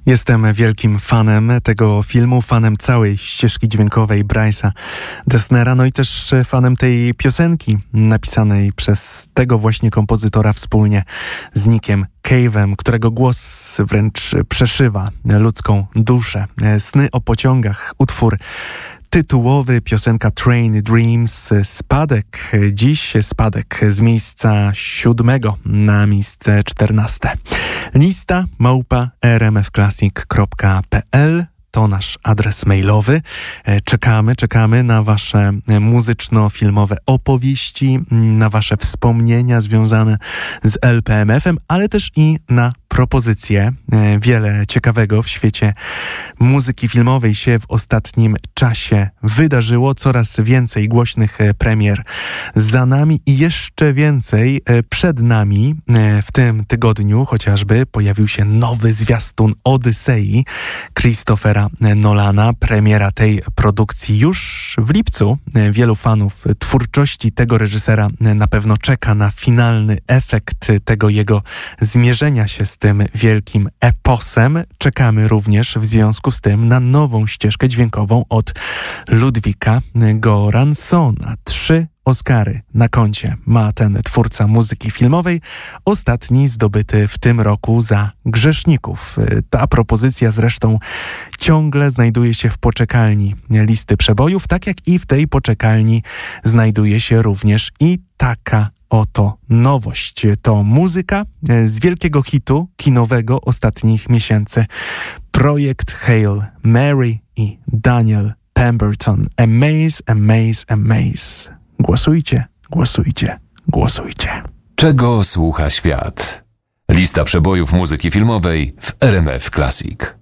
Jestem wielkim fanem tego filmu, fanem całej ścieżki dźwiękowej Bryce'a Dessnera, no i też fanem tej piosenki napisanej przez tego właśnie kompozytora wspólnie z Nickiem Cave'em, którego głos wręcz przeszywa ludzką duszę. Sny o pociągach, utwór tytułowy, piosenka Train Dreams, spadek z miejsca 7 na miejsce 14. Lista @rmfclassic.pl to nasz adres mailowy. Czekamy na wasze muzyczno-filmowe opowieści, na wasze wspomnienia związane z LPMF-em, ale też i na propozycje. Wiele ciekawego w świecie muzyki filmowej się w ostatnim czasie wydarzyło. Coraz więcej głośnych premier za nami i jeszcze więcej przed nami. W tym tygodniu chociażby pojawił się nowy zwiastun Odysei Christophera Nolana. Premiera tej produkcji już w lipcu. Wielu fanów twórczości tego reżysera na pewno czeka na finalny efekt tego jego zmierzenia się z tym wielkim eposem. Czekamy również w związku z tym na nową ścieżkę dźwiękową od Ludwika Göranssona. 3 Oscary na koncie ma ten twórca muzyki filmowej, ostatni zdobyty w tym roku za Grzeszników. Ta propozycja zresztą ciągle znajduje się w poczekalni listy przebojów, tak jak i w tej poczekalni znajduje się również i taka oto nowość. To muzyka z wielkiego hitu kinowego ostatnich miesięcy. Projekt Hail Mary i Daniel Pemberton. Amaze, amaze, amaze. Głosujcie, głosujcie, głosujcie. Czego słucha świat? Lista przebojów muzyki filmowej w RMF Classic.